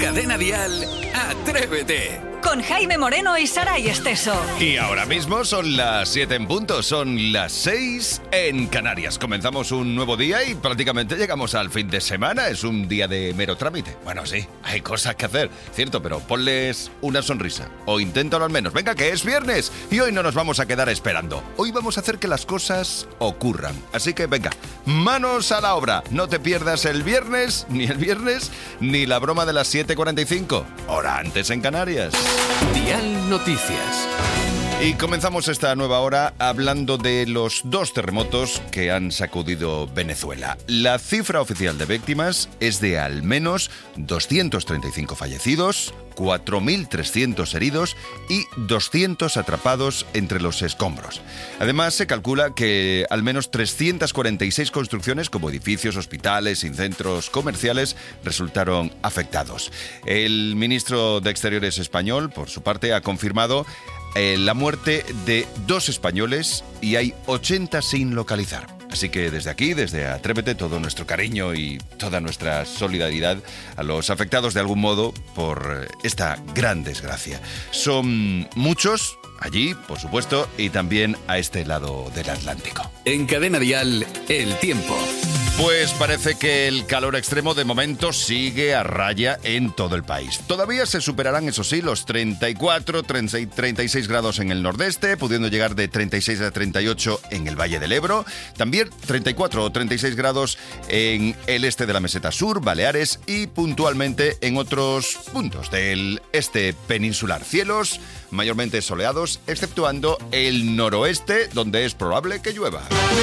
Cadena Dial, Atrévete. Con Jaime Moreno y Saray Esteso. Y ahora mismo son las 7 en punto, son las 6 en Canarias. Comenzamos un nuevo día y prácticamente llegamos al fin de semana. Es un día de mero trámite. Bueno, sí, hay cosas que hacer, cierto, pero ponles una sonrisa. O inténtalo al menos. Venga, que es viernes y hoy no nos vamos a quedar esperando. Hoy vamos a hacer que las cosas ocurran. Así que venga, manos a la obra. No te pierdas el viernes, ni la broma de las 7:45. Hora antes en Canarias. Dial Noticias. Y comenzamos esta nueva hora hablando de los 2 terremotos que han sacudido Venezuela. La cifra oficial de víctimas es de al menos 235 fallecidos, 4.300 heridos y 200 atrapados entre los escombros. Además, se calcula que al menos 346 construcciones, como edificios, hospitales y centros comerciales, resultaron afectados. El ministro de Exteriores español, por su parte, ha confirmado la muerte de 2 españoles y hay 80 sin localizar. Así que desde aquí, desde Atrévete, todo nuestro cariño y toda nuestra solidaridad a los afectados de algún modo por esta gran desgracia. Son muchos allí, por supuesto, y también a este lado del Atlántico. En Cadena Dial, el tiempo. Pues parece que el calor extremo de momento sigue a raya en todo el país. Todavía se superarán, eso sí, los 34, 36 grados en el nordeste, pudiendo llegar de 36 a 38 en el Valle del Ebro. También 34 o 36 grados en el este de la meseta sur, Baleares y puntualmente en otros puntos del este peninsular. Cielos mayormente soleados, exceptuando el noroeste, donde es probable que llueva.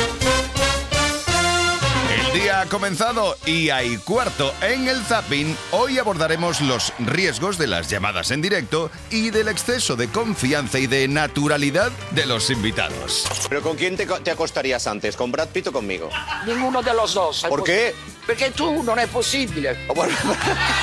El día ha comenzado y hay cuarto en el Zapping. Hoy abordaremos los riesgos de las llamadas en directo y del exceso de confianza y de naturalidad de los invitados. ¿Pero con quién te acostarías antes? ¿Con Brad Pitt o conmigo? Ninguno de los dos. ¿Por qué? Perché tu non è possibile. Bueno,